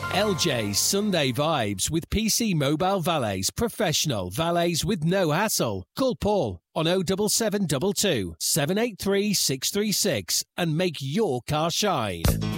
LJ's Sunday Vibes with PC Mobile Valets. Professional valets with no hassle. Call Paul on 07722 783 636 and make your car shine.